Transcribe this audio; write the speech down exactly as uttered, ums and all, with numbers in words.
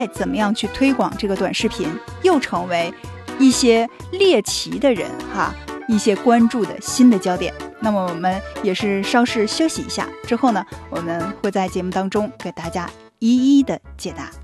怎么样去推广这个短视频，又成为一些猎奇的人哈一些关注的新的焦点。那么我们也是稍事休息一下之后呢，我们会在节目当中给大家一一的解答。